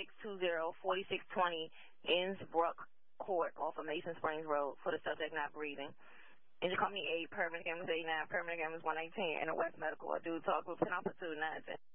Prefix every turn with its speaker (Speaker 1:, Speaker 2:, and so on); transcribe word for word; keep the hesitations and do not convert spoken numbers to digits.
Speaker 1: six two zero, four six two zero Innsbruck Court off of Mason Springs Road for the subject not breathing. And you call me eight, permanent cameras eight nine, permanent cameras one eighteen, and a West Medical, a dude talk group ten off of two nine ten.